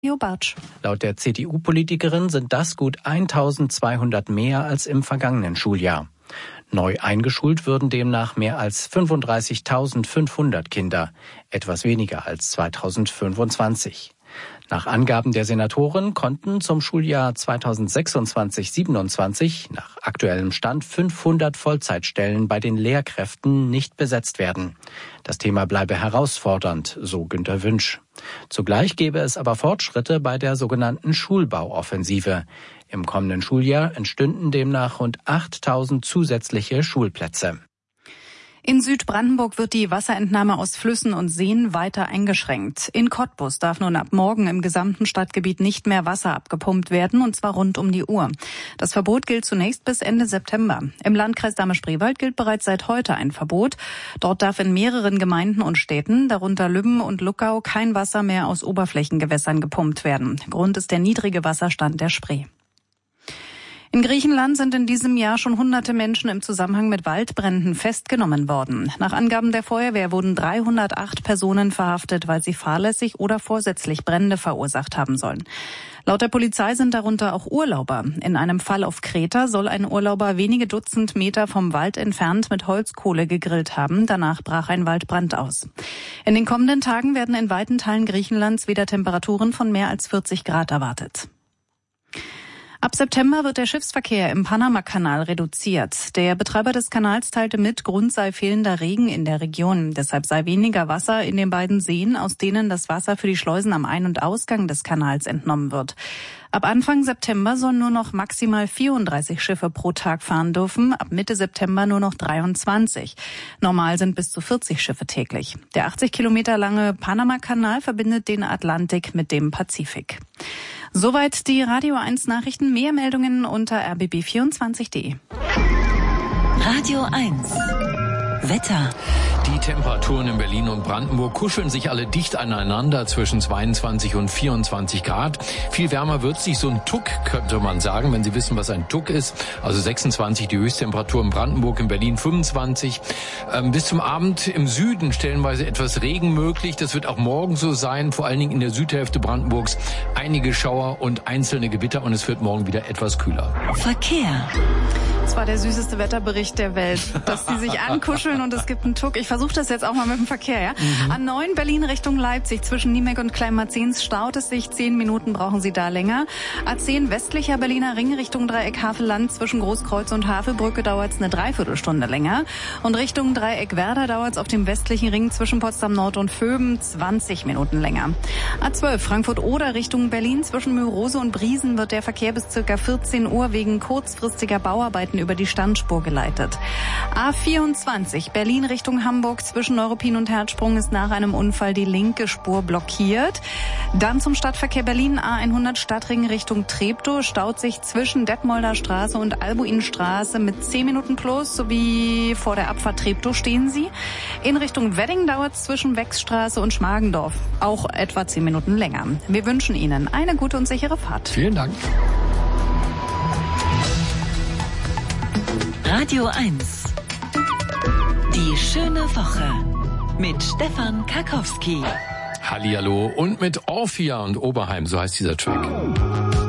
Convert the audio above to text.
Jo Bartsch. Laut der CDU-Politikerin sind das gut 1200 mehr als im vergangenen Schuljahr. Neu eingeschult würden demnach mehr als 35.500 Kinder, etwas weniger als 2025. Nach Angaben der Senatorin konnten zum Schuljahr 2026/27 nach aktuellem Stand 500 Vollzeitstellen bei den Lehrkräften nicht besetzt werden. Das Thema bleibe herausfordernd, so Günter Wünsch. Zugleich gäbe es aber Fortschritte bei der sogenannten Schulbauoffensive. Im kommenden Schuljahr entstünden demnach rund 8.000 zusätzliche Schulplätze. In Südbrandenburg wird die Wasserentnahme aus Flüssen und Seen weiter eingeschränkt. In Cottbus darf nun ab morgen im gesamten Stadtgebiet nicht mehr Wasser abgepumpt werden, und zwar rund um die Uhr. Das Verbot gilt zunächst bis Ende September. Im Landkreis Dahme-Spreewald gilt bereits seit heute ein Verbot. Dort darf in mehreren Gemeinden und Städten, darunter Lübben und Luckau, kein Wasser mehr aus Oberflächengewässern gepumpt werden. Grund ist der niedrige Wasserstand der Spree. In Griechenland sind in diesem Jahr schon hunderte Menschen im Zusammenhang mit Waldbränden festgenommen worden. Nach Angaben der Feuerwehr wurden 308 Personen verhaftet, weil sie fahrlässig oder vorsätzlich Brände verursacht haben sollen. Laut der Polizei sind darunter auch Urlauber. In einem Fall auf Kreta soll ein Urlauber wenige Dutzend Meter vom Wald entfernt mit Holzkohle gegrillt haben. Danach brach ein Waldbrand aus. In den kommenden Tagen werden in weiten Teilen Griechenlands wieder Temperaturen von mehr als 40 Grad erwartet. Ab September wird der Schiffsverkehr im Panamakanal reduziert. Der Betreiber des Kanals teilte mit, Grund sei fehlender Regen in der Region. Deshalb sei weniger Wasser in den beiden Seen, aus denen das Wasser für die Schleusen am Ein- und Ausgang des Kanals entnommen wird. Ab Anfang September sollen nur noch maximal 34 Schiffe pro Tag fahren dürfen, ab Mitte September nur noch 23. Normal sind bis zu 40 Schiffe täglich. Der 80 Kilometer lange Panamakanal verbindet den Atlantik mit dem Pazifik. Soweit die Radio 1 Nachrichten. Mehr Meldungen unter rbb24.de. Radio 1 Wetter. Die Temperaturen in Berlin und Brandenburg kuscheln sich alle dicht aneinander zwischen 22 und 24 Grad. Viel wärmer wird's nicht, so ein Tuck könnte man sagen, wenn Sie wissen, was ein Tuck ist. Also 26 die Höchsttemperatur in Brandenburg, in Berlin 25. Bis zum Abend im Süden stellenweise etwas Regen möglich. Das wird auch morgen so sein, vor allen Dingen in der Südhälfte Brandenburgs. Einige Schauer und einzelne Gewitter, und es wird morgen wieder etwas kühler. Verkehr. Das war der süßeste Wetterbericht der Welt, dass sie sich ankuscheln und es gibt einen Tuck. Ich versuche das jetzt auch mal mit dem Verkehr. Ja? A9 Berlin Richtung Leipzig zwischen Niemek und Kleinmarzens staut es sich. 10 Minuten brauchen Sie da länger. A10 westlicher Berliner Ring Richtung Dreieck Havelland zwischen Großkreuz und Havelbrücke dauert es eine Dreiviertelstunde länger. Und Richtung Dreieck Werder dauert es auf dem westlichen Ring zwischen Potsdam Nord und Vöben 20 Minuten länger. A12 Frankfurt-Oder Richtung Berlin zwischen Mörose und Briesen wird der Verkehr bis ca. 14 Uhr wegen kurzfristiger Bauarbeiten über die Standspur geleitet. A24 Berlin Richtung Hamburg zwischen Neuruppin und Herzsprung ist nach einem Unfall die linke Spur blockiert. Dann zum Stadtverkehr Berlin A100 Stadtring Richtung Treptow staut sich zwischen Detmolder Straße und Albuinstraße mit 10 Minuten plus sowie vor der Abfahrt Treptow stehen Sie. In Richtung Wedding dauert es zwischen Wechsstraße und Schmargendorf auch etwa 10 Minuten länger. Wir wünschen Ihnen eine gute und sichere Fahrt. Vielen Dank. Radio 1 Die schöne Woche mit Stefan Karkowski. Hallihallo und mit Orphia und Oberheim, so heißt dieser Track.